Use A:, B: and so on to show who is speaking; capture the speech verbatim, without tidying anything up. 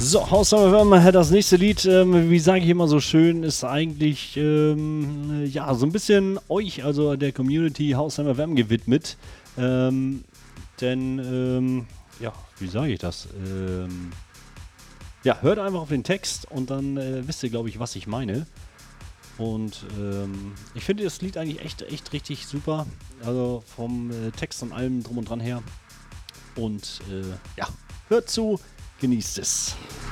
A: So, Hausnummer, das nächste Lied, ähm, wie sage ich immer so schön, ist eigentlich, ähm, ja, so ein bisschen euch, also der Community Hausnummer gewidmet. Ähm, denn, ähm, ja, wie sage ich das? Ähm, ja, hört einfach auf den Text und dann äh, wisst ihr, glaube ich, was ich meine. Und ähm, ich finde das Lied eigentlich echt, echt richtig super. Also vom äh, Text und allem drum und dran her. Und äh, ja, hört zu, genießt es.